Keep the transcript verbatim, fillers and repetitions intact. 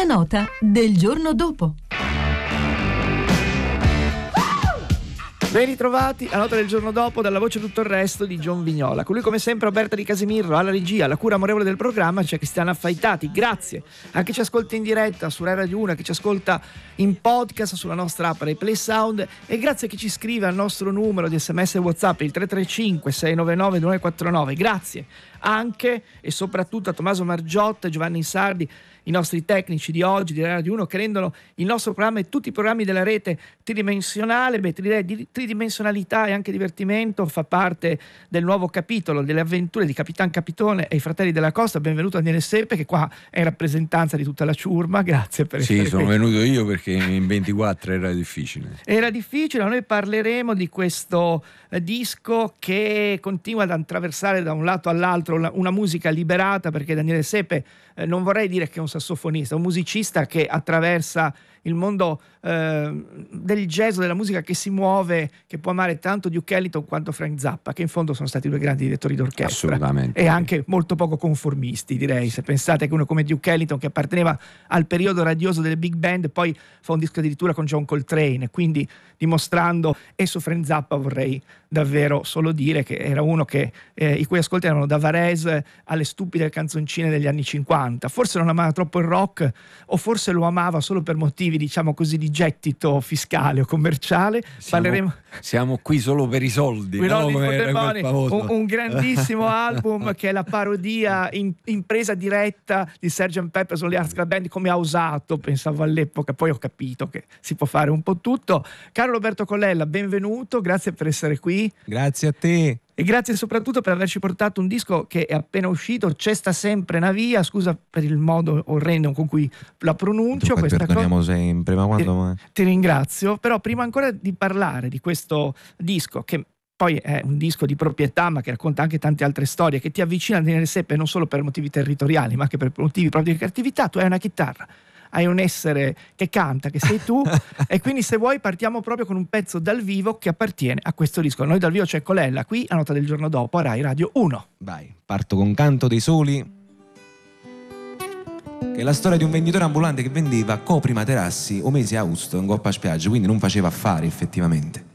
nota del giorno dopo. Ben ritrovati a Nota del giorno dopo dalla voce Tutto il resto di John Vignola. Con lui come sempre Roberta Di Casimiro, alla regia, alla cura amorevole del programma c'è Cristiana Affaitati. Grazie a chi ci ascolta in diretta su Rai Radio uno, a chi ci ascolta in podcast sulla nostra app Rai Play Sound, e grazie a chi ci scrive al nostro numero di sms e WhatsApp, il tre tre cinque sei nove nove due nove quattro nove. Grazie anche e soprattutto a Tommaso Margiotta e Giovanni Sardi, i nostri tecnici di oggi di Radio uno, che rendono il nostro programma e tutti i programmi della rete tridimensionale. Beh, tri- tridimensionalità e anche divertimento fa parte del nuovo capitolo delle avventure di Capitan Capitone e i Fratelli della Costa. Benvenuto a Daniele Seppe, che qua è in rappresentanza di tutta la ciurma. Grazie per essere Sì, sono qui. venuto io perché in ventiquattro era difficile. Era difficile, noi parleremo di questo eh, disco che continua ad attraversare da un lato all'altro una, una musica liberata, perché Daniele Seppe eh, non vorrei dire che è un sassofonista, è un musicista che attraversa il mondo eh, del jazz, della musica che si muove, che può amare tanto Duke Ellington quanto Frank Zappa, che in fondo sono stati due grandi direttori d'orchestra. Assolutamente. E anche molto poco conformisti, direi. Se pensate che uno come Duke Ellington, che apparteneva al periodo radioso delle big band, poi fa un disco addirittura con John Coltrane, quindi dimostrando. E su Frank Zappa vorrei davvero solo dire che era uno che eh, i cui ascolti erano da Varese alle stupide canzoncine degli anni cinquanta. Forse non amava troppo il rock, o forse lo amava solo per motivi, diciamo così, di gettito fiscale o commerciale. Siamo, Parleremo siamo qui solo per i soldi, We no? Don't Need Come for the era quel Money, famoso. un, un grandissimo album che è la parodia in, in presa diretta di sergeant Pepper's Lonely Hearts Club Band, come ha usato, pensavo all'epoca, poi ho capito che si può fare un po' tutto. Caro Roberto Collella, benvenuto, grazie per essere qui. Grazie a te. E grazie soprattutto per averci portato un disco che è appena uscito, C'è sta sempre una via. Scusa per il modo orrendo con cui la pronuncio. Dunque, Questa perdoniamo cosa sempre, ma quando ti, mai? ti ringrazio. Però prima ancora di parlare di questo disco, che poi è un disco di proprietà ma che racconta anche tante altre storie, che ti avvicina a Daniele Seppe non solo per motivi territoriali ma anche per motivi proprio di creatività, tu hai una chitarra, hai un essere che canta, che sei tu, e quindi se vuoi partiamo proprio con un pezzo dal vivo che appartiene a questo disco. Noi dal vivo c'è Colella, qui a Nota del giorno dopo a Rai Radio uno. Vai, parto con Canto dei Soli, che è la storia di un venditore ambulante che vendeva copri materassi o mesi a Austo in Coppa Spiaggia, quindi non faceva affari effettivamente.